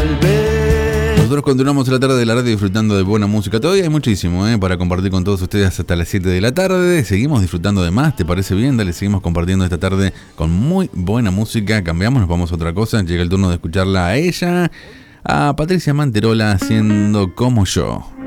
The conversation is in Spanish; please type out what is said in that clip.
Nosotros continuamos la tarde de la radio disfrutando de buena música. Todavía hay muchísimo para compartir con todos ustedes hasta las 7 de la tarde. Seguimos disfrutando de más, ¿te parece bien? Dale, seguimos compartiendo esta tarde con muy buena música. Cambiamos, nos vamos a otra cosa. Llega el turno de escucharla a ella, a Patricia Manterola haciendo Como Yo.